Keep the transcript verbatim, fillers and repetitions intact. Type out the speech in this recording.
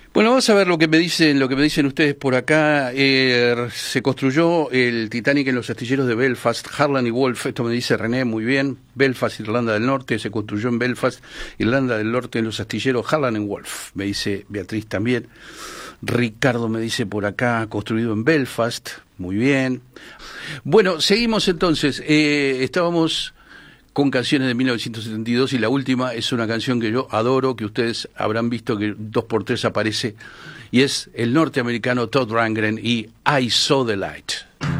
Bueno, vamos a ver lo que me dicen, lo que me dicen ustedes por acá. Eh, se construyó el Titanic en los astilleros de Belfast, Harland y Wolff. Esto me dice René muy bien. Belfast, Irlanda del Norte, se construyó en Belfast, Irlanda del Norte, en los astilleros Harland y Wolff. Me dice Beatriz también. Ricardo me dice por acá, construido en Belfast. Muy bien. Bueno, seguimos entonces. Eh, estábamos con canciones de mil novecientos setenta y dos y la última es una canción que yo adoro, que ustedes habrán visto que dos por tres aparece, y es el norteamericano Todd Rundgren y I Saw the Light.